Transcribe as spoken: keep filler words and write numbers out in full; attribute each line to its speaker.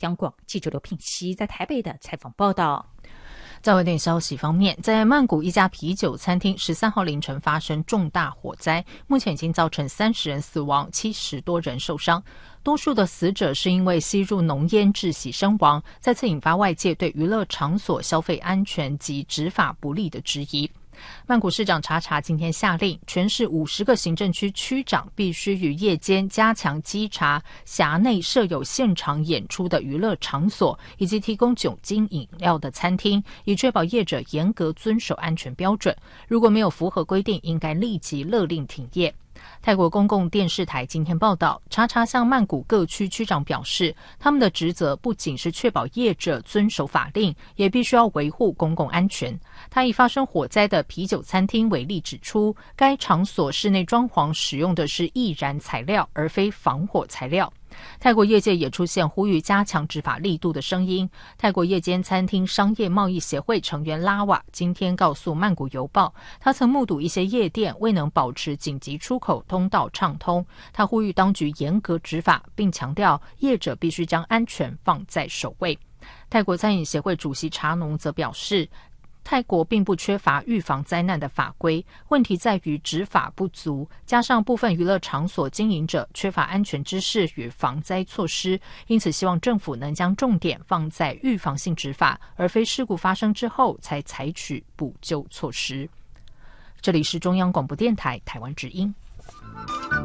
Speaker 1: 央广记者刘品熙在台北的采访报道。
Speaker 2: 在外电消息方面，在曼谷一家啤酒餐厅十三号凌晨发生重大火灾，目前已经造成三十人死亡，七十多人受伤。多数的死者是因为吸入浓烟窒息身亡，再次引发外界对娱乐场所消费安全及执法不力的质疑。曼谷市长查查今天下令，全市五十个行政区区长必须于夜间加强稽查辖内设有现场演出的娱乐场所以及提供酒精饮料的餐厅，以确保业者严格遵守安全标准。如果没有符合规定，应该立即勒令停业。泰国公共电视台今天报道，查查向曼谷各区区长表示，他们的职责不仅是确保业者遵守法令，也必须要维护公共安全。他以发生火灾的啤酒餐厅为例指出，该场所室内装潢使用的是易燃材料，而非防火材料。泰国业界也出现呼吁加强执法力度的声音。泰国夜间餐厅商业贸易协会成员拉瓦今天告诉曼谷邮报，他曾目睹一些夜店未能保持紧急出口通道畅通。他呼吁当局严格执法，并强调业者必须将安全放在首位。泰国餐饮协会主席查农则表示，泰国并不缺乏预防灾难的法规，问题在于执法不足，加上部分娱乐场所经营者缺乏安全知识与防灾措施，因此希望政府能将重点放在预防性执法，而非事故发生之后才采取补救措施。这里是中央广播电台台湾之音。